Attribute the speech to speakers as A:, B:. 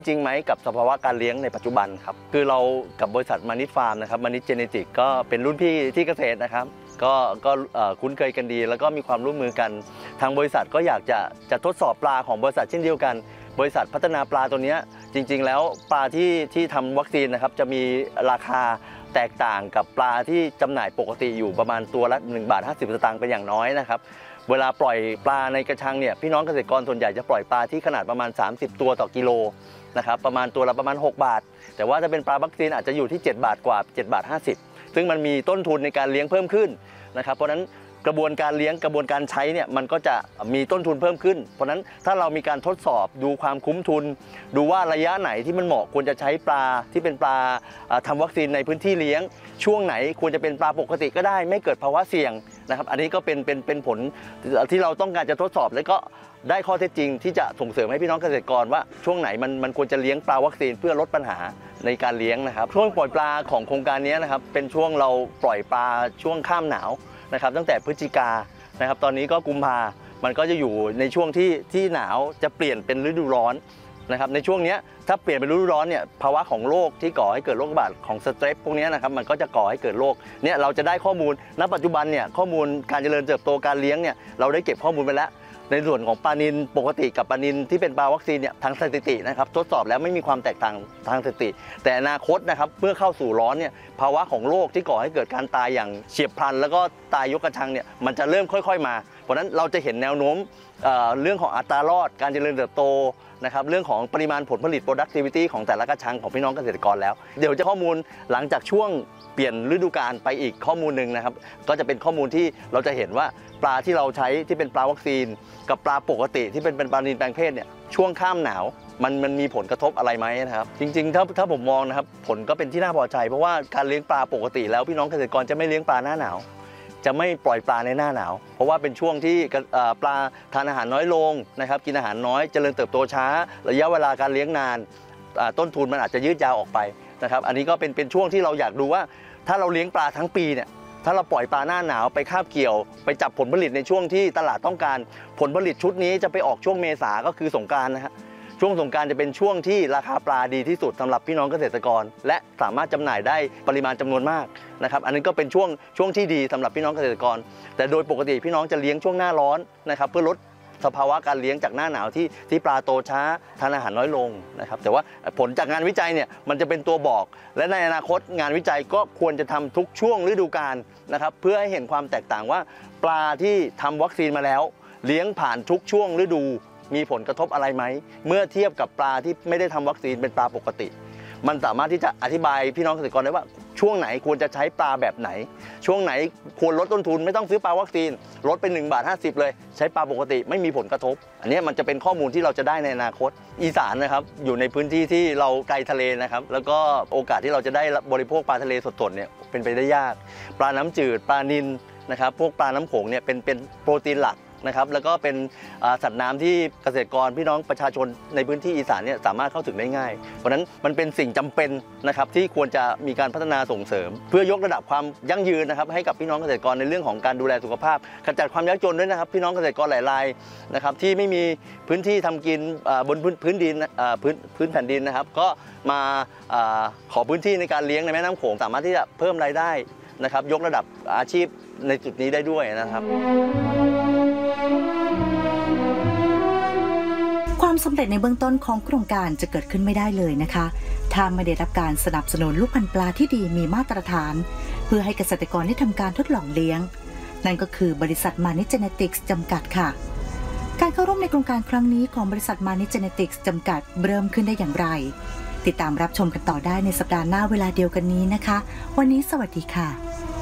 A: จริงไหมกับสภาวะการเลี้ยงในปัจจุบันครับคือเรากับบริษัทมานิดฟาร์มนะครับมานิดเจเนติกก็เป็นรุ่นพี่ที่เกษตรนะครับก็คุ้นเคยกันดีแล้วก็มีความร่วมมือกันทางบริษัทก็อยากจะทดสอบปลาของบริษัทเช่นเดียวกันบริษัทพัฒนาปลาตัวนี้จริงๆแล้วปลาที่ทำวัคซีนนะครับจะมีราคาแตกต่างกับปลาที่จำหน่ายปกติอยู่ประมาณตัวละ1.50 บาทเป็นอย่างน้อยนะครับเวลาปล่อยปลาในกระชังเนี่ยพี่น้องเกษตรกรส่วนใหญ่จะปล่อยปลาที่ขนาดประมาณ30ตัวต่อกิโลนะครับประมาณตัวละประมาณ6 บาทแต่ว่าถ้าเป็นปลาวัคซีนอาจจะอยู่ที่7 บาทกว่า7.50 บาทซึ่งมันมีต้นทุนในการเลี้ยงเพิ่มขึ้นนะครับเพราะฉะนั้นกระบวนการเลี้ยงกระบวนการใช้เนี่ยมันก็จะมีต้นทุนเพิ่มขึ้นเพราะฉะนั้นถ้าเรามีการทดสอบดูความคุ้มทุนดูว่าระยะไหนที่มันเหมาะควรจะใช้ปลาที่เป็นปลาทำวัคซีนในพื้นที่เลี้ยงช่วงไหนควรจะเป็นปลาปกติก็ได้ไม่เกิดภาวะเสี่ยงนะครับอันนี้ก็เป็นผลที่เราต้องการจะทดสอบและก็ได้ข้อเท็จจริงที่จะส่งเสริมให้พี่น้องเกษตรกรว่าช่วงไหนมันควรจะเลี้ยงปลาวัคซีนเพื่อลดปัญหาในการเลี้ยงนะครับช่วงปล่อยปลาของโครงการนี้นะครับเป็นช่วงเราปล่อยปลาช่วงข้ามหนาวนะครับตั้งแต่พฤศจิกานะครับตอนนี้ก็กุมภามันก็จะอยู่ในช่วงที่หนาวจะเปลี่ยนเป็นฤดูร้อนนะครับในช่วงนี้ถ้าเปลี่ยนเป็นฤดูร้อนเนี่ยภาวะของโรคที่ก่อให้เกิดโรคระบาดของสเตรปพวกนี้นะครับมันก็จะก่อให้เกิดโรคเนี่ยเราจะได้ข้อมูลณปัจจุบันเนี่ยข้อมูลการเจริญเติบโตการเลี้ยงเนี่ยเราได้เก็บข้อมูลไปแล้วในส่วนของปลานิลปกติกับปลานิลที่เป็นปลาวัคซีนเนี่ยทางสถิตินะครับทดสอบแล้วไม่มีความแตกต่างทางสถิติแต่อนาคตนะครับเมื่อเข้าสู่ร้อนเนี่ยภาวะของโรคที่ก่อให้เกิดการตายอย่างเฉียบพลันแล้วก็ตายยกกระชังเนี่ยมันจะเริ่มค่อยๆมาเพราะฉะนั้นเราจะเห็นแนวโน้มเรื่องของอัตรารอดการเจริญเติบโตนะครับเรื่องของปริมาณผลผลิต productivity ของแต่ละกระชังของพี่น้องเกษตรกรแล้วเดี๋ยวจะข้อมูลหลังจากช่วงเปลี่ยนฤดูกาลไปอีกข้อมูลหนึ่งนะครับก็จะเป็นข้อมูลที่เราจะเห็นว่าปลาที่เราใช้ที่เป็นปลาวัคซีนกับปลาปกติที่เป็นปลานิลแปลงเพศเนี่ยช่วงข้ามหนาวมันมีผลกระทบอะไรไหมนะครับจริงๆถ้าผมมองนะครับผลก็เป็นที่น่าพอใจเพราะว่าการเลี้ยงปลาปกติแล้วพี่น้องเกษตรกรจะไม่เลี้ยงปลาหน้าหนาวจะไม่ปล่อยปลาในหน้าหนาวเพราะว่าเป็นช่วงที่ปลาทานอาหารน้อยลงนะครับกินอาหารน้อยเจริญเติบโตช้าระยะเวลาการเลี้ยงนานต้นทุนมันอาจจะยืดยาวออกไปนะครับอันนี้ก็เป็นช่วงที่เราอยากดูว่าถ้าเราเลี้ยงปลาทั้งปีเนี่ยถ้าเราปล่อยปลาหน้าหนาวไปคาบเกี่ยวไปจับผลผลิตในช่วงที่ตลาดต้องการผลผลิตชุดนี้จะไปออกช่วงเมษาก็คือสงกรานต์นะฮะช่วงสงกรานต์จะเป็นช่วงที่ราคาปลาดีที่สุดสำหรับพี่น้องเกษตรกรและสามารถจำหน่ายได้ปริมาณจำนวนมากนะครับอันนี้ก็เป็นช่วงที่ดีสำหรับพี่น้องเกษตรกรแต่โดยปกติพี่น้องจะเลี้ยงช่วงหน้าร้อนนะครับเพื่อลดสภาวะการเลี้ยงจากหน้าหนาวที่ปลาโตช้าทานอาหารน้อยลงนะครับแต่ว่าผลจากงานวิจัยเนี่ยมันจะเป็นตัวบอกและในอนาคตงานวิจัยก็ควรจะทำทุกช่วงฤดูกาลนะครับเพื่อให้เห็นความแตกต่างว่าปลาที่ทำวัคซีนมาแล้วเลี้ยงผ่านทุกช่วงฤดูมีผลกระทบอะไรไหมเมื่อเทียบกับปลาที่ไม่ได้ทำวัคซีนเป็นปลาปกติมันสามารถที่จะอธิบายพี่น้องเกษตรกรได้ว่าช่วงไหนควรจะใช้ปลาแบบไหนช่วงไหนควรลดต้นทุนไม่ต้องซื้อปลาวัคซีนลดเป็น1.50 บาทเลยใช้ปลาปกติไม่มีผลกระทบอันนี้มันจะเป็นข้อมูลที่เราจะได้ในอนาคตอีสานนะครับอยู่ในพื้นที่ที่เราไกลทะเลนะครับแล้วก็โอกาสที่เราจะได้บริโภคปลาทะเลสดๆเนี่ยเป็นไปได้ยากปลาน้ำจืดปลานิลนะครับพวกปลาน้ำโขงเนี่ยเป็นโปรตีนหลักนะครับแล้วก็เป็นสัตว์น้ำที่เกษตรกรพี่น้องประชาชนในพื้นที่อีสานเนี่ยสามารถเข้าถึงได้ง่ายเพราะฉะนั้นมันเป็นสิ่งจำเป็นนะครับที่ควรจะมีการพัฒนาส่งเสริมเพื่อยกระดับความยั่งยืนนะครับให้กับพี่น้องเกษตรกรในเรื่องของการดูแลสุขภาพขจัดความยากจนด้วยนะครับพี่น้องเกษตรกรหลายรายนะครับที่ไม่มีพื้นที่ทำกินบนพื้นดินพื้นแผ่นดินนะครับก็มาขอพื้นที่ในการเลี้ยงในแม่น้ำโขงสามารถที่จะเพิ่มรายได้นะครับยกระดับอาชีพในจุดนี้ได้ด้วยนะครับ
B: ความสำเร็จในเบื้องต้นของโครงการจะเกิดขึ้นไม่ได้เลยนะคะถ้าไม่ได้รับการสนับสนุนลูกพันธุ์ปลาที่ดีมีมาตรฐานเพื่อให้เกษตรกรได้ทำการทดลองเลี้ยงนั่นก็คือบริษัทมานิเจเนติกส์จำกัดค่ะการเข้าร่วมในโครงการครั้งนี้ของบริษัทมานิเจเนติกส์จำกัดเริ่มขึ้นได้อย่างไรติดตามรับชมกันต่อได้ในสัปดาห์หน้าเวลาเดียวกันนี้นะคะวันนี้สวัสดีค่ะ